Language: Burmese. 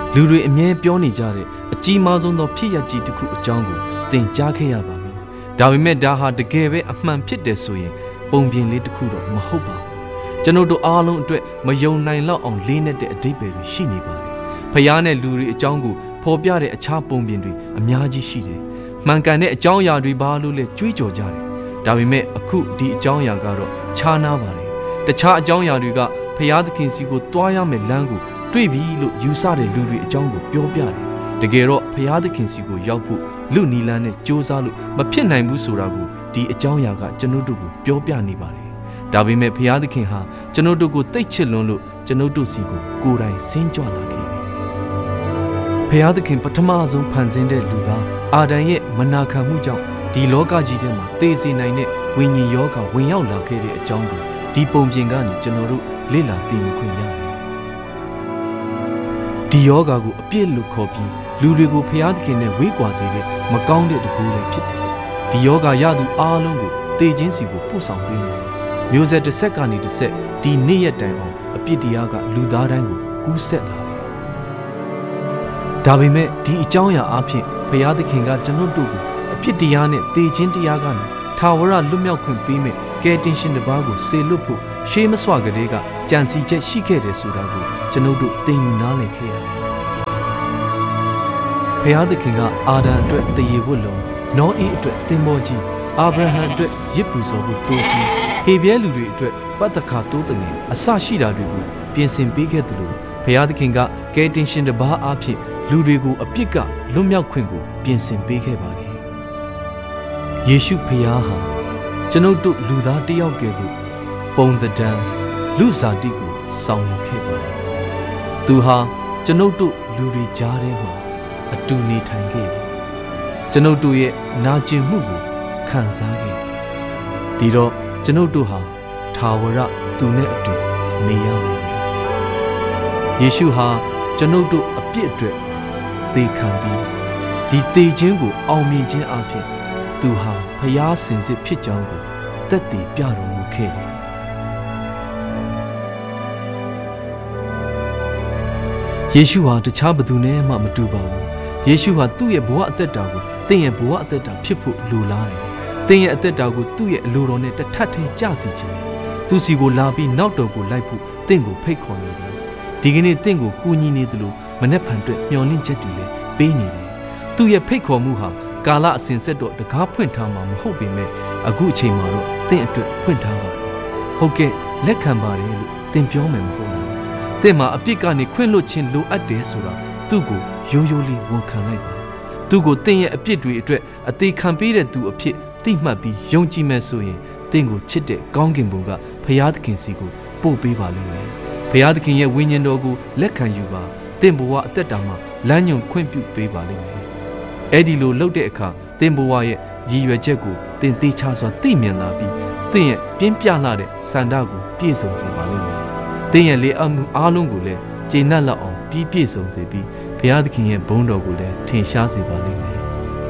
လူတွေအမြဲပြောနေကြတဲ့အကြီးမားဆုံးသောဖြစ်ရပ်ကြီးတစ်ခုအကြောင်းကိုသင်ကြားခဲ့ရပါပြီ။ဒါပေမဲ့ဒါဟာတကယ်ပဲအမှန်ဖြစ်တယ်ဆိုရင်ပုံပြင်လေးတစ်ခုတော့မဟုတ်ပါဘူး။ကျွန်တော်တို့အားလုံးအတွက်မယုံနိုင်လောက်အောင်လေးနက်တဲ့အဓိပ္ပာယ်တွေရှိနေပါတယ်။ဖခင်နဲ့လူတွေအကြောင်းကိုဖော်ပြတဲ့အခြားပုံပြင်တွေအများကြီးရှိတယ်။မှန်ကန်တဲ့အကြောင်းအရာတွေဘာလို့လဲကြွေးကြော်ကြတယ်။ဒါပေမဲ့အခုဒီအကြောင်းအရာကတော့ခြားနားပါတယ်။တခြားအကြောင်းအရာတွေကဖခင်သခင်စီကိုတွားရမယ်လမ်းကိုတွေ့ပြီလို့ယူဆတဲ့လူတွေအကြောင်းကိုပြောပြတယ်။တကယ်တော့ဖခင်သခင်စီကိုရောက်ဖို့လူနီလန်းနဲ့ကြိုးစားလို့မဖြစ်နိုင်ဘူးဆိုတာကိုဒီအကြောင်းအရာကကျွန်တော်တို့ကိုပြောပြနေပါတယ်။ဒါပေမဲ့ဖခင်သခင်ဟာကျွန်တော်တို့ကိုတိတ်ချစ်လွန်းလို့ကျွန်တော်တို့စီကိုကိုယ်တိုင်ဆင်းကြွလာခဲ့တယ်။ဖခင်သခင်ပထမဆုံးဖန်ဆင်းတဲ့လူသားအာဒံရဲ့မနာခံမှုကြောင့်ဒီလောကကြီးထဲမှာသေစေနိုင်တဲ့ဝိညာဉ်ယောဂဝင်ရောက်လာခဲ့တဲ့အကြောင်းကိုဒီပုံပြင်ကနေကျွန်တော်တို့လေ့လာသိယူခွင့်ရတယ်။ဒီယောဂကိုအပြစ်လို့ခေါ်ပြီးလူတွေကိုဖျားသခင်နဲ့ဝေးကွာစေတဲ့မကောင်းတဲ့တကူလည်းဖြစ်တယ်။ဒီယောဂရသူအားလုံးကိုသေခြင်းစီကိုပို့ဆောင်ပေးနေတယ်။မျိုးဆက်တစ်ဆက်ကနေတစ်ဆက်ဒီနေ့ရက်တိုင်အောင်အပြစ်တရားကလူသားတိုင်းကိုကူးဆက်လာတယ်။ဒါပေမဲ့ဒီအကြောင်းအရာအဖြစ်ဖျားသခင်ကကျွန်တော်တို့ကိုအပြစ်တရားနဲ့သေခြင်းတရားကနေထာဝရလွတ်မြောက်ခွင့်ပေးမဲ့ကယ်တင်ရှင်တစ်ပါးကိုစေလွတ်ဖို့ရှေးမစွာကလေးကကြံစီချက်ရှိခဲ့တယ်ဆိုတာကိုကျွန်တော်တို့သင်ယူနားလည်ခဲ့ရတယ်။ဘုရားသခင်ကအာဒံအတွက်တရေဝတ်လုံး၊နောအေးအတွက်သင်္ဘောကြီး၊အာဗြဟံအတွက်ရစ်ပူဇော်ဖို့တိုးကြီး၊ဟေဗြဲလူတွေအတွက်ပတ်သက်ခါတိုးတငယ်အစရှိတာတွေကိုပြင်ဆင်ပေးခဲ့တယ်လို့ဘုရားသခင်ကကယ်တင်ရှင်တစ်ပါးအဖြစ်လူတွေကိုအပြစ်ကလွတ်မြောက်ခွင့်ကိုပြင်ဆင်ပေးခဲ့ပါတယ်။ယေရှုဖခင်ဟာကျွန်ုပ်တို့လူသားတစ်ယောက်ကဲ့သို့ပုံသဏ္ဍာန်လူစားတိကိုဆောင်ယူခဲ့ပါတယ်။သူဟာကျွန်ုပ်တို့လူတွေကြားထဲမှာအတူနေထိုင်ခဲ့တယ်။ကျွန်ုပ်တို့ရဲ့နာကျင်မှုကိုခံစားခဲ့တယ်။ဒီတော့ကျွန်ုပ်တို့ဟာထာဝရသူနဲ့အတူနေရမယ်။ယေရှုဟာကျွန်ုပ်တို့အပြစ်အတွက်သေခံပြီးဒီသေခြင်းကိုအောင်မြင်ခြင်းအပြင်သူဟာဖျားစင်စစ်ဖြစ်ကြောင်းကိုသက်သေပြတော်မူခဲ့တယ်။ယေရှုဟာတခြားဘသူနဲ့မှမတူပါဘူး။ယေရှုဟာသူ့ရဲ့ဘဝအသက်တာကိုသင်ရဲ့ဘဝအသက်တာဖြစ်ဖို့လိုလားတယ်။သင်ရဲ့အသက်တာကိုသူ့ရဲ့အလိုတော်နဲ့တထပ်ထဲကျစေခြင်းနဲ့သူစီကိုလာပြီးနောက်တော်ကိုလိုက်ဖို့သင်ကိုဖိတ်ခေါ်နေတယ်။ဒီကနေ့သင်ကိုကူညီနေသလိုမနှက်ဖန်အတွက်မျှော်လင့်ချက်တွေလည်းပေးနေတယ်။သူ့ရဲ့ဖိတ်ခေါ်မှုဟာကာလအစဉ်ဆက်တော့တကားဖွင့်ထားမှာမဟုတ်ပေမဲ့အခုအချိန်မှာတော့သင်အတွက်ဖွင့်ထားပါတယ်။ဟုတ်ကဲ့လက်ခံပါတယ်လို့သင်ပြောမယ်မဟုတ်လား။သင်မှာအပြစ်ကနေခွင့်လွတ်ခြင်းလိုအပ်တယ်ဆိုတာသူ့ကိုရိုးရိုးလေးဝန်ခံလိုက်ပါ။သူ့ကိုသင်ရဲ့အပြစ်တွေအတွက်အသေးခံပေးတဲ့သူအဖြစ်သိမှတ်ပြီးယုံကြည်မယ်ဆိုရင်သင်ကိုချစ်တဲ့ကောင်းကင်ဘုံကဖျားသခင်စီကိုပို့ပေးပါလိမ့်မယ်။ဖျားသခင်ရဲ့ဝိညာဉ်တော်ကိုလက်ခံယူပါ။သင်ဘဝအသက်တာမှာလမ်းညွန်ခွင့်ပြုပေးပါလိမ့်မယ်။အဲ့ဒီလိုလုပ်တဲ့အခါသင်ဘဝရဲ့ရည်ရွယ်ချက်ကိုသင်သိချစွာသိမြင်လာပြီးသင်ရဲ့ပြင်းပြလာတဲ့စန္ဒကိုပြည့်စုံစေပါလိမ့်မယ်။သင်ရဲ့လေအပ်မှုအားလုံးကိုလည်းကျေနပ်လောက်အောင်ပြည့်စုံစေပြီးဘုရားသခင်ရဲ့ဘုန်းတော်ကိုလည်းထင်ရှားစေပါလိမ့်မယ်